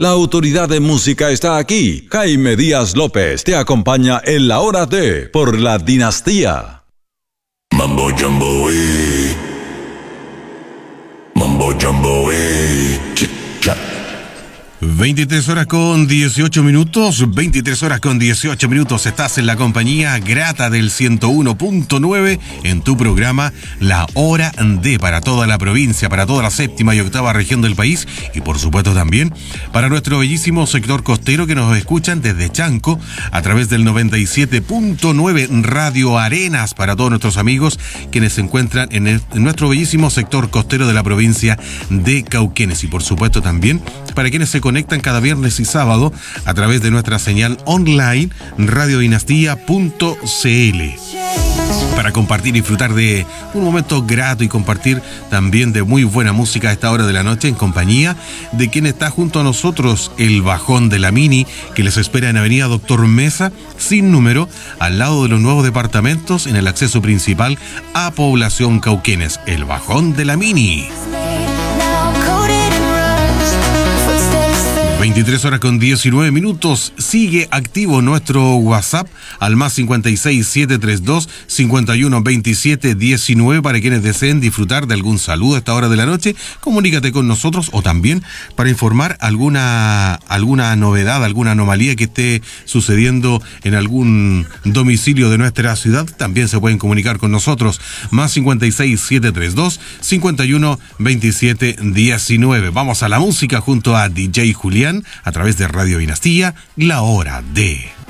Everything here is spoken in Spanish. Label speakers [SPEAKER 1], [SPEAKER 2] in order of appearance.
[SPEAKER 1] La autoridad de música está aquí. Jaime Díaz López te acompaña en La Hora de por la Dinastía.
[SPEAKER 2] Mambo Jumbo, Mambo Jumbo,
[SPEAKER 3] 23 horas con 18 minutos, 23 horas con 18 minutos, estás en la compañía grata del 101.9 en tu programa La Hora de, para toda la provincia, para toda la séptima y octava región del país y por supuesto también para nuestro bellísimo sector costero que nos escuchan desde Chanco a través del 97.9 Radio Arenas, para todos nuestros amigos quienes se encuentran en nuestro bellísimo sector costero de la provincia de Cauquenes y por supuesto también para quienes se conectan cada viernes y sábado a través de nuestra señal online radiodinastía.cl para compartir y disfrutar de un momento grato y compartir también de muy buena música a esta hora de la noche en compañía de quien está junto a nosotros, el Bajón de la Mini, que les espera en Avenida Doctor Mesa, sin número, al lado de los nuevos departamentos en el acceso principal a Población Cauquenes, el Bajón de la Mini. 23 horas con 19 minutos. Sigue activo nuestro WhatsApp al más 56 732 51 27 19 para quienes deseen disfrutar de algún saludo a esta hora de la noche. Comunícate con nosotros o también para informar alguna novedad, alguna anomalía que esté sucediendo en algún domicilio de nuestra ciudad. También se pueden comunicar con nosotros. Más 56 732 51 27 19. Vamos a la música junto a DJ Julián a través de Radio Dinastía, La Hora de...